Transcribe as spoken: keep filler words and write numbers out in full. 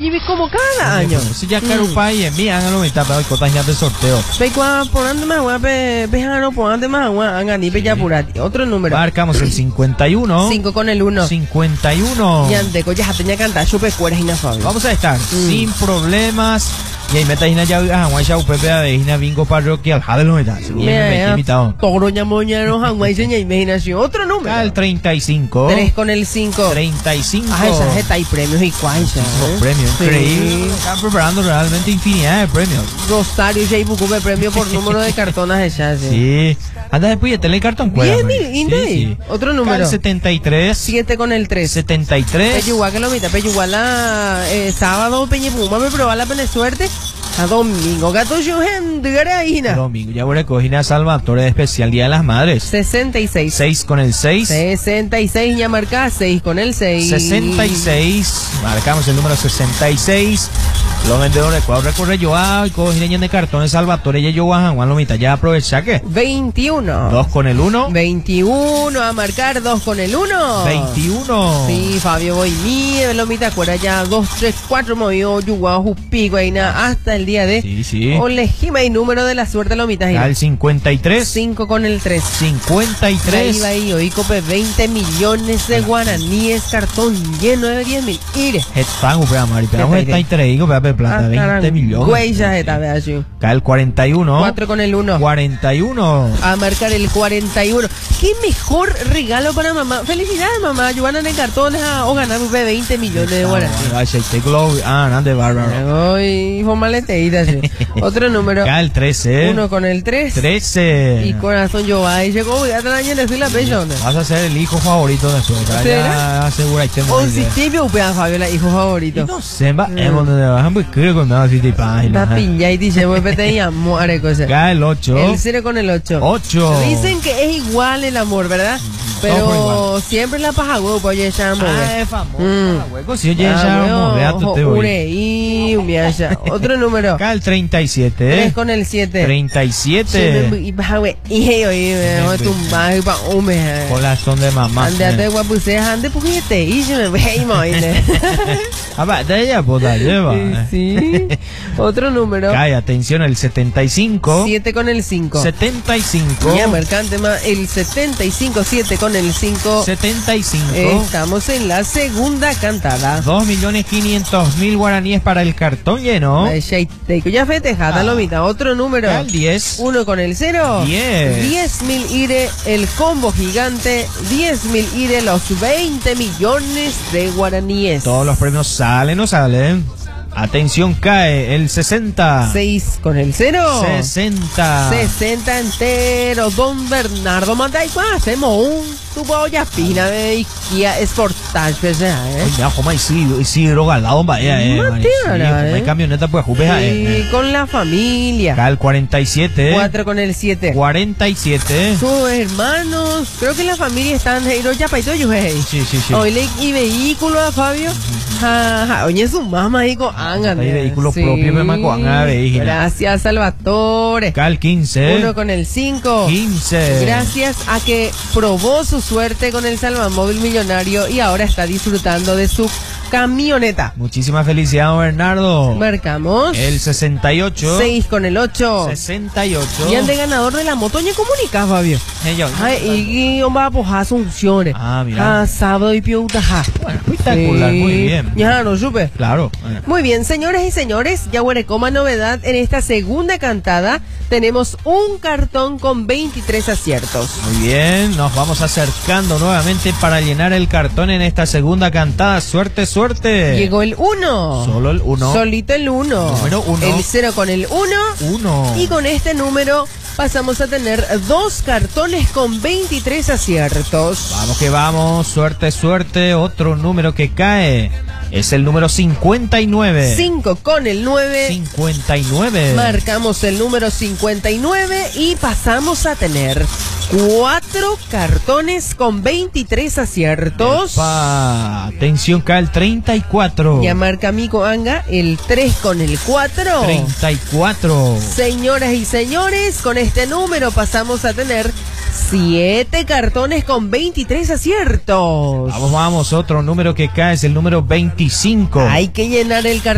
y como cada año. Si ya carupa y en mí, háganlo mitad, pero hay cosas ya de sorteo. Pecua, ponante más agua, pejano, ponante más agua, hagan y ya purati. Otro número. Marcamos el cincuenta y uno. cinco con el uno. cincuenta y uno. Y anteco, ya tenía que cantar, chupe cueras y na Fabio. Vamos a estar mm. sin problemas. Y ahí meta hina ya agua ya upepe de hina bingo parroquial jade lo meta. Y me invitado. Toro ya moñano agua y seña imaginación. Otro número. Al treinta y cinco. tres con el cinco. treinta y cinco. Ah, esa jeta y premios y cuancha. Los premios, sí. Increíble. Están preparando realmente infinidad de premios. Rosario ya buco de premio por número de cartonas hechas. Sí. Anda después de tele cartón cuela. Bien, mil, sí, sí. Otro número. Al setenta y tres. siete con el tres. setenta y tres. Peyuguá que lo mitad. Peyuguá la eh, sábado Peñepuma me probó la pena suerte. A domingo, gato yo gente, garajina. Domingo, ya voy a coger Salvatore de especial Día de las Madres. sesenta y seis. seis con el seis. sesenta y seis, ya marca seis con el seis. sesenta y seis. Marcamos el número sesenta y seis. Los vendedores, cuadro recorre yo a y coger de cartones Salvatore y yo a Juan Lomita. Ya aprovecha que. veintiuno. dos con el uno. veintiuno a marcar dos con el uno. veintiuno. Sí, Fabio voy mi Lomita, acuerda ya dos, tres, cuatro movió Yuguao Jupico ahí hasta el día de sí, sí. Olejima y número de la suerte Lomita. Al cincuenta y tres. cinco con el tres. cincuenta y tres. Ahí va ahí, cope veinte millones de guaraníes, cartón lleno de diez mil. Ire. Están, pero Mari, pero está interés, pero plata, ah, veinte millones. Güey, ya está, vea así. Cae el cuarenta y uno. cuatro con el uno. cuarenta y uno. A marcar el cuarenta y uno. Qué mejor regalo para mamá. Felicidades, mamá. Yo van a en cartones a, o ganar veinte millones de guaraníes. Ay, te glow. Ah, no, de bárbaro. Ay, fue maleteíta, sí. Otro número. Cae el trece. Uno con el tres. trece. Y corazón yo va y llegó, voy a traer de la pellona. Vas a ser el hijo favorito de su hija. ¿Será? Asegura que o si te veo, Fabiola, hijo favorito. No sé, va, hemos de bajar muy creo con nada así de página. Está piña y dice, voy a pedir y amor, cosa. Cae el ocho. El cero con el ocho. ocho. Dicen que es igual el amor, ¿verdad? Pero siempre la paja huevo, pues oye, ya amor. Ah, es famoso. Huevo, si oye, ya amor, vea tu te voy. Y otro número. Cae el treinta y siete. tres con el siete. treinta y siete. Y baja, güey. Y hoy me voy a tumbar y pa' hume. Corazón de mamá. Andate de guapuse, ande pujete. Y se me ve y me Ah, va, de ella, pues la lleva. Sí. Otro número. Cae, atención, el setenta y cinco. siete con el cinco. setenta y cinco. Ya, mercante más. El setenta y cinco, siete con el cinco. setenta y cinco. Estamos en la segunda cantada. dos millones quinientos mil guaraníes para el cartón lleno. Ya festejada, ah. Lomita. Otro número. El diez. uno con el cero. diez. diez mil ire el combo gigante. diez mil ire los veinte millones de guaraníes. Todos los premios salen o salen. Atención, cae el sesenta. seis con el cero. sesenta. sesenta entero. Don Bernardo Mantaico. Hacemos un tubo olla fina de Ikea Sportage. ¿Eh? Mira, como hay Isidro Galado, vaya, eh. Matera, hay camioneta, pues, jupeja, eh. Y con la familia. Cae el cuarenta y siete. cuatro con el siete. cuarenta y siete. Sus hermanos. Creo que la familia están de ya paito yo, hey. Sí, sí, sí. Hoy le y vehículo a Fabio. Ja, oye, su mamá dijo, ángan. Hay vehículo sí. propio, me maco, vehículo. Gracias, Salvatore. Cae el quince. Uno con el cinco. quince. Gracias a que probó su suerte con el Salvamóvil Millonario y ahora está disfrutando de su camioneta. Muchísimas felicidades, Bernardo. Marcamos. El sesenta y ocho. seis con el ocho. sesenta y ocho. Y el de ganador de la moto, ¿ya comunica, Fabio? Ella, Ay, y va a poner Asunciones. Ah, mira. Ah, sábado y piutaja. Bueno, espectacular, sí. Muy bien. Ya, no supe. Claro. Muy bien, señores y señores, ya Huarecoma novedad en esta segunda cantada. Tenemos un cartón con veintitrés aciertos. Muy bien, nos vamos acercando nuevamente para llenar el cartón en esta segunda cantada. Suerte, suerte. Llegó el uno. Solo el uno. Solito el uno. Número uno. El cero con el uno. Uno. Y con este número pasamos a tener dos cartones con veintitrés aciertos. Vamos que vamos, suerte, suerte. Otro número que cae es el número cincuenta y nueve. cinco con el nueve. cincuenta y nueve. Marcamos el número cincuenta y nueve y pasamos a tener cuatro cartones con veintitrés aciertos. Epa, atención, cae el treinta y cuatro. Ya marca Mico Anga el tres con el cuatro. treinta y cuatro. Señoras y señores, con este número pasamos a tener siete cartones con veintitrés aciertos. Vamos, vamos, otro número que cae es el número veinticinco. Hay que llenar el cartón.